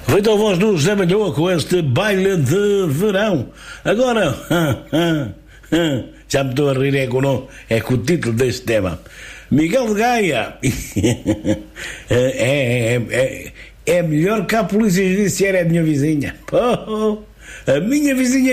Feito a voz do José Malhoa com este baile de verão. Agora, já me estou a rir, é com o título deste tema. Miguel de Gaia. É melhor que a polícia judiciária, é a minha vizinha. A minha vizinha